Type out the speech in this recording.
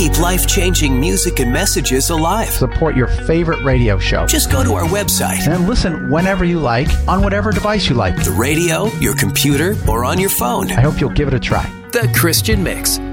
Keep life-changing music and messages alive. Support your favorite radio show. Just go to our website and listen whenever you like on whatever device you like. The radio, your computer, or on your phone. I hope you'll give it a try. The Christian Mix